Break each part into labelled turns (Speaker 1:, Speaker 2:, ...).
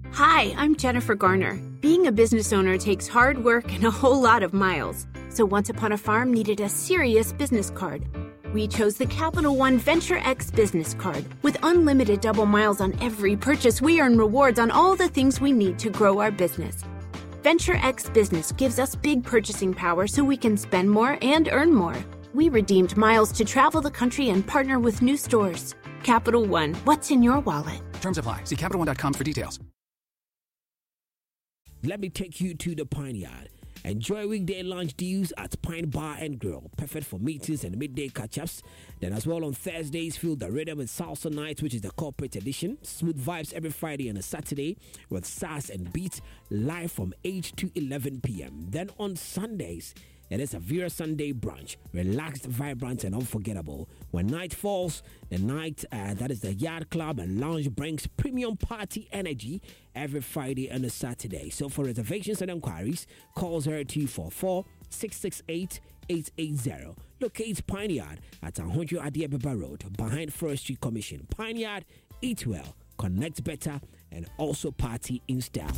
Speaker 1: Hi, I'm Jennifer Garner. Being a business owner takes hard work and a whole lot of miles. So Once Upon a Farm needed a serious business card. We chose the Capital One Venture X business card. With unlimited double miles on every purchase, we earn rewards on all the things we need to grow our business. Venture X Business gives us big purchasing power so we can spend more and earn more. We redeemed miles to travel the country and partner with new stores. Capital One, what's in your wallet?
Speaker 2: Terms apply. See CapitalOne.com for details.
Speaker 3: Let me take you to the Pine Yard. Enjoy weekday lunch deals at Pine Bar and Grill, perfect for meetings and midday catch-ups. Then as well on Thursdays, feel the rhythm and salsa night, which is the corporate edition. Smooth vibes every Friday and a Saturday with sass and beats live from 8 to 11 p.m. Then on Sundays, it is a Vera Sunday brunch, relaxed, vibrant, and unforgettable. When night falls, the night that is the Yard Club and Lounge brings premium party energy every Friday and a Saturday. So for reservations and inquiries, call 0244 668 880. Locate Pine Yard at 100 Adiababa Road, behind Forestry Commission. Pine Yard, eat well, connect better, and also party in style.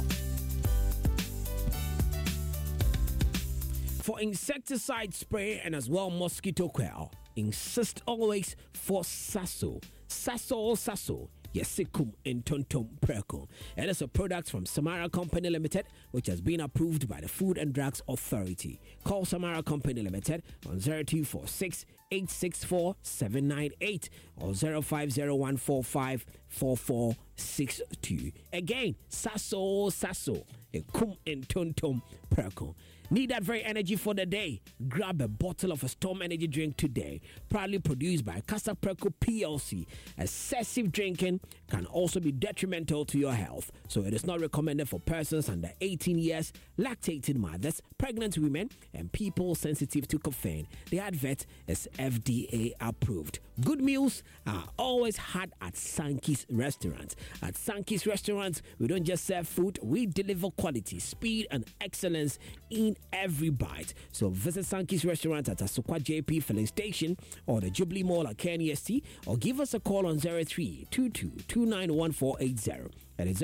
Speaker 3: For insecticide spray and as well mosquito coil, insist always for Sasso. Sasso. Yesikum in Tontom Perco. It is a product from Samara Company Limited, which has been approved by the Food and Drugs Authority. Call Samara Company Limited on 0246 864 798 or 050145 4462. Again, Sasso. Yekum in Tontom Perco. Need that very energy for the day? Grab a bottle of a Storm Energy drink today. Proudly produced by Casa Preco PLC. Excessive drinking can also be detrimental to your health, so it is not recommended for persons under 18 years, lactating mothers, pregnant women, and people sensitive to caffeine. The advert is FDA approved. Good meals are always had at Sankey's Restaurant. At Sankey's Restaurant, we don't just serve food, we deliver quality, speed, and excellence in every bite. So visit Sankey's Restaurant at Asukwa JP Filling Station or the Jubilee Mall at KNST, or give us a call on 0322291480. That is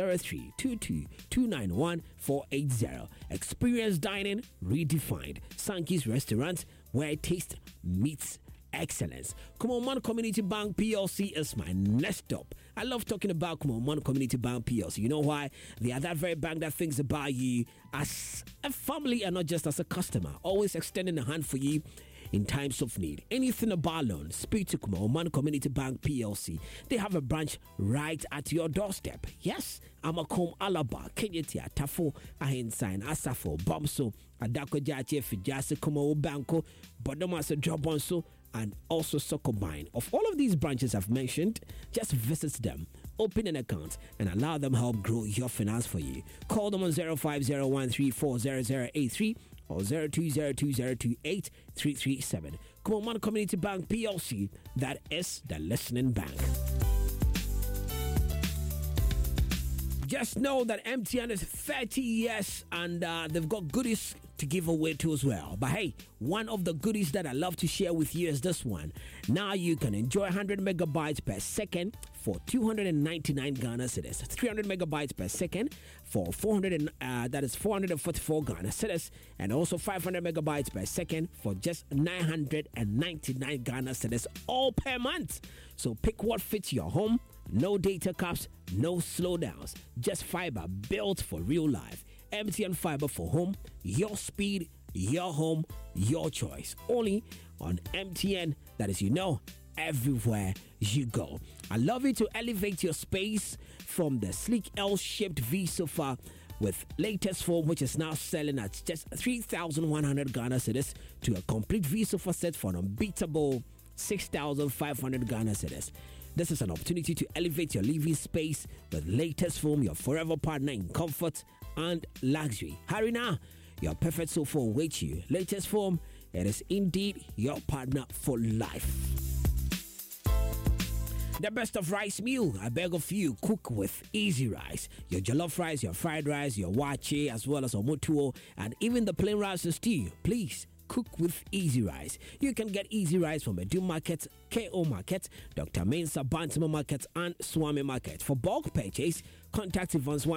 Speaker 3: 0322291480. Experience dining redefined. Sankey's Restaurant, where taste meets excellence. Kumoman Community Bank PLC is my next stop. I love talking about Kumoman Community Bank PLC. You know why? They are that very bank that thinks about you as a family and not just as a customer. Always extending a hand for you in times of need. Anything about loan, speak to Kumoman Community Bank PLC. They have a branch right at your doorstep. Yes, Amakom Alaba, Kenyatia, Tafo, Ahinsign, Asafo, Bomso, Adako Jache, Fijase, Kumo Banco, Bodomasa Jobonso, and also Sokobine. Of all of these branches I've mentioned, just visit them, open an account, and allow them help grow your finance for you. Call them on 0501340083 or 0202028337. Kumoman Community Bank PLC, that is the listening bank. Just know that MTN is 30 years and they've got goodies to give away too as well. But hey, one of the goodies that I love to share with you is this one. Now you can enjoy 100 megabytes per second for 299 Ghana cedis, 300 megabytes per second for 444 Ghana cedis, and also 500 megabytes per second for just 999 Ghana cedis, all per month. So pick what fits your home. No data caps, no slowdowns, just fiber built for real life. MTN Fiber for home, your speed, your home, your choice. Only on MTN, that is, everywhere you go. I love you to elevate your space from the sleek L-shaped V sofa with latest foam, which is now selling at just 3,100 Ghana cedis, to a complete V sofa set for an unbeatable 6,500 Ghana cedis. This is an opportunity to elevate your living space with latest foam, your forever partner in comfort and luxury. Hurry now, your perfect sofa awaits you. Latest foam, it is indeed your partner for life. The best of rice meal, I beg of you, cook with Easy Rice. Your jollof rice, your fried rice, your wache, as well as omotuo, and even the plain rice and stew. Please cook with Easy Rice. You can get Easy Rice from Edu Market, KO Market, Dr. Mensa Bantima Market, and Swami Market. For bulk purchase, contact Evans